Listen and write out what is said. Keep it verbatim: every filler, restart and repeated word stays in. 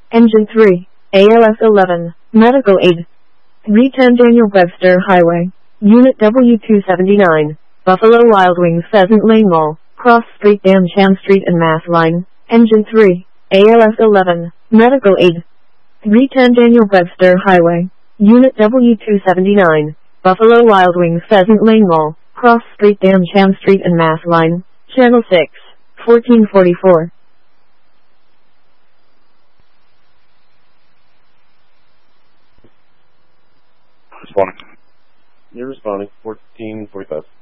Engine three, A L S eleven, Medical Aid. three ten Daniel Webster Highway, Unit W two seventy-nine, Buffalo Wild Wings Pheasant Lane Mall, Cross Street Dam Cham Street and Mass Line. Engine three, A L S eleven, Medical Aid. three ten Daniel Webster Highway, Unit W two seventy-nine, Buffalo Wild Wings Pheasant Lane Mall, Cross Street Dam Cham Street and Mass Line. Channel six, fourteen forty-four. Responding. You're responding, fourteen forty-five.